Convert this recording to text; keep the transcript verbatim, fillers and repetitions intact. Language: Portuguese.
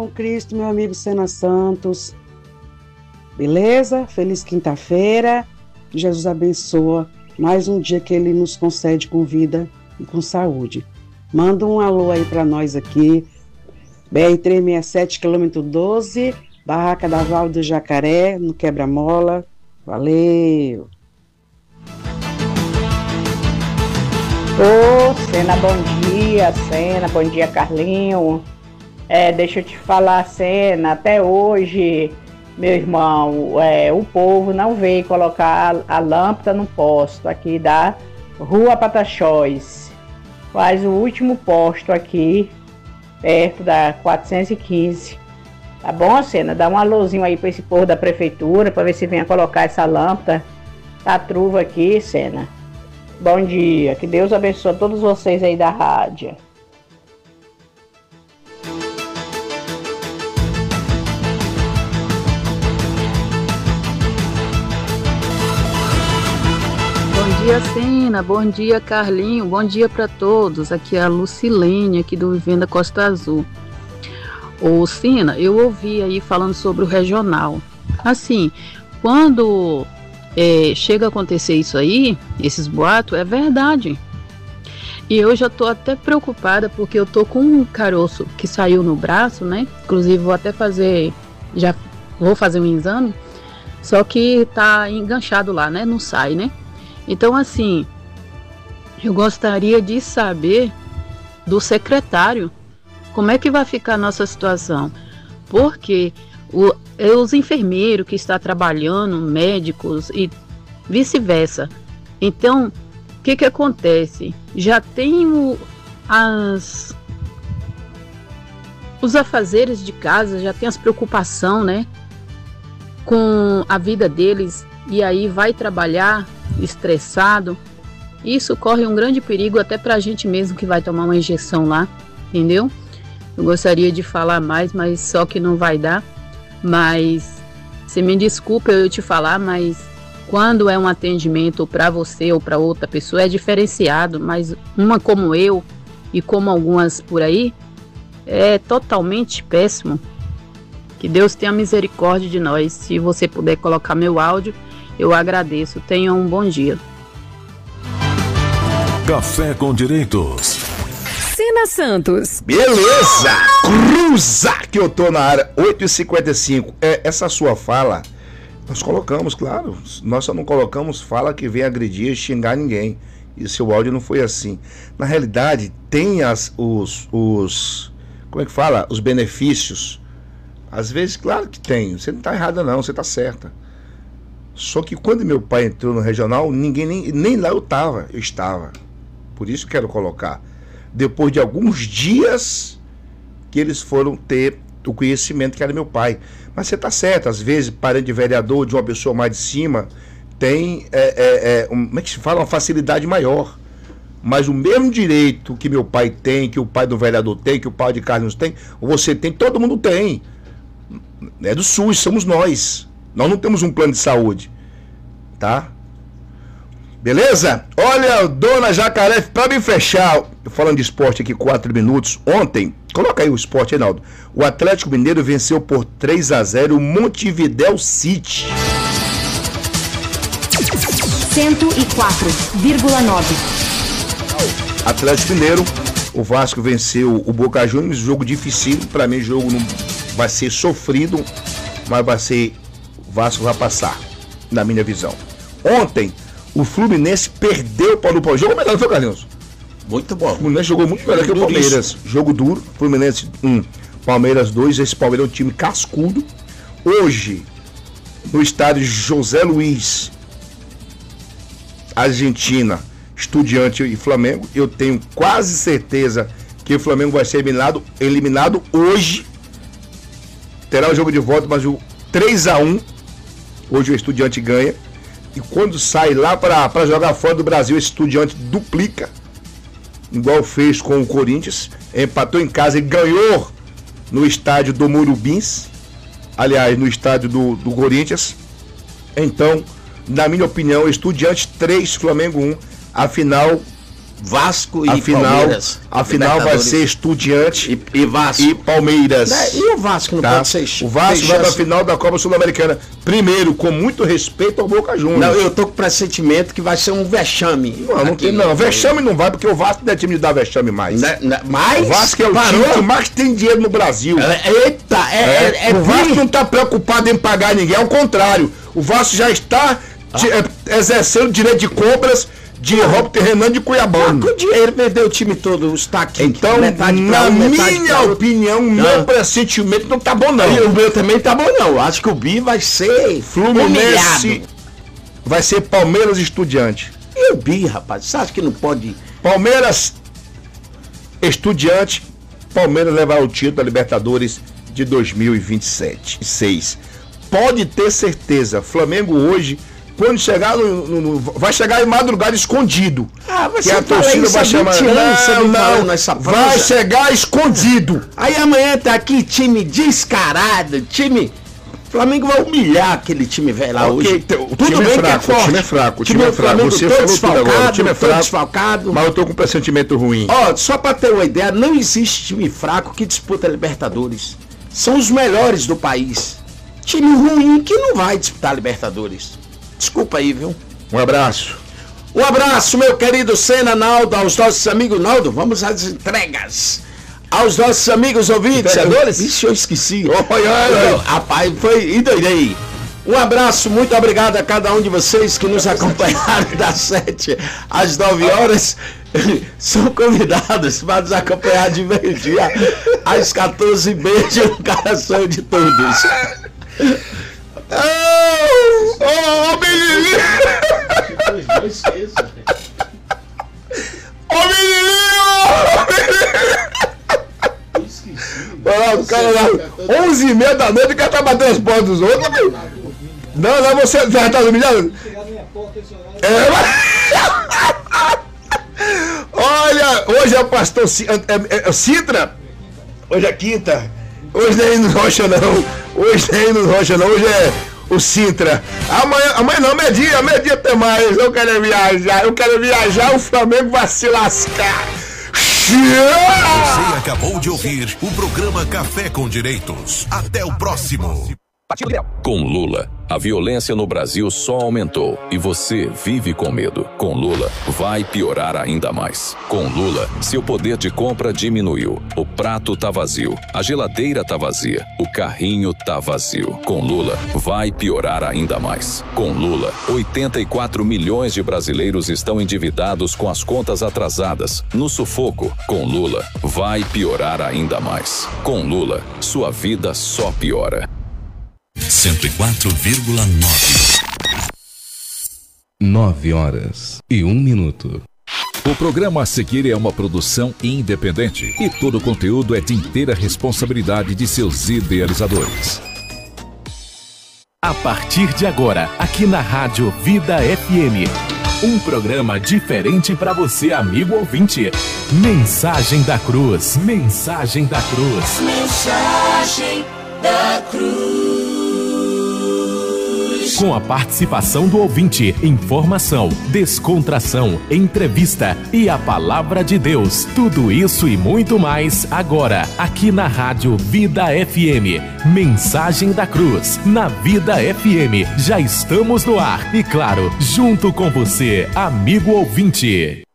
Com Cristo, meu amigo Sena Santos. Beleza? Feliz quinta-feira. Jesus abençoa mais um dia que Ele nos concede com vida e com saúde. Manda um alô aí para nós aqui. B R trezentos e sessenta e sete, quilômetro doze, Barraca da Vale do Jacaré, no Quebra-Mola. Valeu! Ô, Sena, bom dia, Sena, bom dia, Carlinho. É, deixa eu te falar, Sena, até hoje, meu irmão, é, o povo não veio colocar a, a lâmpada no posto aqui da Rua Pataxós. Faz o último posto aqui, perto da quatrocentos e quinze. Tá bom, Sena? Dá um alôzinho aí pra esse povo da prefeitura, pra ver se venha colocar essa lâmpada. Tá truva aqui, Sena. Bom dia, que Deus abençoe todos vocês aí da rádio. Bom dia, Sena, bom dia, Carlinho, bom dia para todos. Aqui é a Lucilene, aqui do Vivenda Costa Azul. Ô, Sena, eu ouvi aí falando sobre o regional. Assim, quando é, chega a acontecer isso aí, esses boatos, é verdade. E eu já tô até preocupada porque eu tô com um caroço que saiu no braço, né? Inclusive vou até fazer, já vou fazer um exame, só que tá enganchado lá, né? Não sai, né? Então, assim, eu gostaria de saber do secretário como é que vai ficar a nossa situação. Porque o, os enfermeiros que estão trabalhando, médicos e vice-versa. Então, o que que acontece? Já tem o, as, os afazeres de casa, já tem as preocupações, né? Com a vida deles, e aí vai trabalhar estressado. Isso corre um grande perigo até para a gente mesmo que vai tomar uma injeção lá, entendeu? Eu gostaria de falar mais, mas só que não vai dar. Mas, você me desculpa eu te falar, mas quando é um atendimento para você ou para outra pessoa é diferenciado, mas uma como eu e como algumas por aí é totalmente péssimo. Que Deus tenha misericórdia de nós. Se você puder colocar meu áudio, eu agradeço. Tenha um bom dia. Café com Direitos. Sena Santos. Beleza! Cruza que eu tô na área. oito e cinquenta e cinco. É, essa sua fala, nós colocamos, claro. Nós só não colocamos fala que vem agredir e xingar ninguém. E seu áudio não foi assim. Na realidade, tem as, os, os... Como é que fala? Os benefícios. Às vezes, claro que tem. Você não tá errada não, você tá certa. Só que quando meu pai entrou no regional, ninguém nem, nem lá eu estava, eu estava. Por isso quero colocar. Depois de alguns dias que eles foram ter o conhecimento que era meu pai. Mas você está certo, às vezes, parente de vereador, de uma pessoa mais de cima, tem, é, é, é, um, como é que se fala, uma facilidade maior. Mas o mesmo direito que meu pai tem, que o pai do vereador tem, que o pai de Carlos tem, você tem, todo mundo tem. É do SUS, somos nós. Nós não temos um plano de saúde, tá? Beleza? Olha, dona Jacaré, pra me fechar, falando de esporte aqui, quatro minutos, ontem, coloca aí o esporte, Reinaldo. O Atlético Mineiro venceu por três a zero o Montevidéu City. cento e quatro vírgula nove. Atlético Mineiro, o Vasco venceu o Boca Juniors, jogo difícil, pra mim o jogo não vai ser sofrido, mas vai ser, o Vasco vai passar, na minha visão. Ontem, o Fluminense perdeu para o Palmeiras. Jogou melhor, não foi, Carlinhos? Muito bom. O Fluminense jogou muito melhor que o Palmeiras. Jogo duro. Fluminense um, Palmeiras dois. Esse Palmeiras é um time cascudo. Hoje, no estádio José Luiz, Argentina, Estudiante e Flamengo, eu tenho quase certeza que o Flamengo vai ser eliminado, eliminado hoje. Terá o jogo de volta, mas o três a um. Hoje o Estudiante ganha. E quando sai lá para jogar fora do Brasil, esse Estudiante duplica, igual fez com o Corinthians, empatou em casa e ganhou no estádio do Morumbi, aliás, no estádio do, do Corinthians. Então, na minha opinião, Estudiante três, Flamengo um, a final Vasco a e final, Palmeiras. A final vai ser Estudiante e, e Vasco. E Palmeiras. É, e o Vasco não tá? pode ser... O Vasco vai pra final da Copa Sul-Americana. Primeiro, com muito respeito ao Boca Juniors. Não, eu tô com pressentimento que vai ser um vexame. Não, não tem não. Vexame não vai, porque o Vasco não é time de dar vexame mais. Não, não, mas... O Vasco é o parou. time que mais tem dinheiro no Brasil. Eita, é... é, é, é o Vasco não tá preocupado em pagar ninguém, ao contrário. O Vasco já está ah. exercendo o direito de compras de Robert Renan de Cuiabano. Ah, com dinheiro perdeu o time todo, os taquinhos. Então, na um, minha opinião, o meu pressentimento não tá bom não. E o meu também tá bom não. Acho que o Bi vai ser Fluminense, humilhado. Vai ser Palmeiras e Estudiante. E o Bi, rapaz, você acha que não pode... Palmeiras, Estudiante, Palmeiras levar o título da Libertadores de dois mil e vinte e sete. seis. Pode ter certeza, Flamengo hoje... Quando chegar no, no, no, vai chegar em madrugada escondido. Ah, que a torcida vai chamar. Não, não, não vai chegar escondido. Aí amanhã tá aqui time descarado, time. O Flamengo vai humilhar aquele time velho lá okay, hoje. O Tudo time bem é fraco, que é forte. O time é fraco, o time, time é fraco. Você falou tudo agora. O time é fraco, desfalcado. Mas eu tô com um pressentimento ruim. Ó, só pra ter uma ideia, não existe time fraco que disputa a Libertadores. São os melhores do país. Time ruim que não vai disputar a Libertadores. Desculpa aí, viu? Um abraço. Um abraço, meu querido Senna, Naldo, aos nossos amigos. Naldo, vamos às entregas. Aos nossos amigos ouvintes. Entregadores? Ixi, eu esqueci. Oi, oi, oi. Rapaz, foi endoidei. Um abraço, muito obrigado a cada um de vocês que nos acompanharam das sete às nove horas. São convidados para nos acompanhar de meio-dia às quatorze. Beijo no coração de todos. Ô, ô, menininho! Ô, menininho! O cara lá, onze e meia da noite, o cara tá batendo as portas dos outros. Não, não, você já tá dormindo? É, olha, hoje é o pastor Citra. Hoje é quinta. Hoje nem nos rocha não. Hoje nem nos rocha não. Hoje é o Sintra. Amanhã, amanhã não, meio-dia, meio-dia até mais. Eu quero viajar, eu quero viajar, o Flamengo vai se lascar. Você acabou de ouvir o programa Café com Direitos. Até o próximo. Com Lula, a violência no Brasil só aumentou e você vive com medo. Com Lula, vai piorar ainda mais. Com Lula, seu poder de compra diminuiu. O prato tá vazio, a geladeira tá vazia, o carrinho tá vazio. Com Lula, vai piorar ainda mais. Com Lula, oitenta e quatro milhões de brasileiros estão endividados com as contas atrasadas, no sufoco. Com Lula, vai piorar ainda mais. Com Lula, sua vida só piora. cento e quatro vírgula nove. Nove horas e um minuto. O programa a seguir é uma produção independente e todo o conteúdo é de inteira responsabilidade de seus idealizadores. A partir de agora, aqui na Rádio Vida F M, um programa diferente para você, amigo ouvinte. Mensagem da Cruz. Mensagem da Cruz. Mensagem da Cruz. Com a participação do ouvinte, informação, descontração, entrevista e a palavra de Deus. Tudo isso e muito mais agora, aqui na Rádio Vida F M. Mensagem da Cruz, na Vida F M. Já estamos no ar e, claro, junto com você, amigo ouvinte.